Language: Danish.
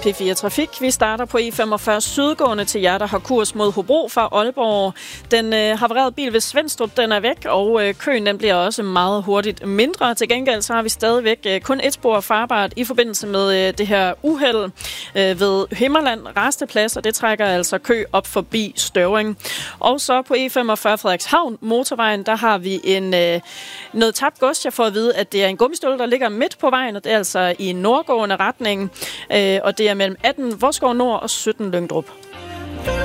P4 Trafik. Vi starter på E45 sydgående til jer, der har kurs mod Hobro fra Aalborg. Den havarerede bil ved Svendstrup, den er væk, og køen den bliver også meget hurtigt mindre. Til gengæld så har vi stadigvæk kun et spor farbart i forbindelse med det her uheld ved Himmerland Rasteplads, og det trækker altså kø op forbi Støvring. Og så på E45 Frederikshavn motorvejen, der har vi noget tabt gods. Jeg får at vide, at det er en gummistøvle, der ligger midt på vejen, og det er altså i nordgående retning, og det er mellem 18 Vorskov Nord og 17 Lyngdrup.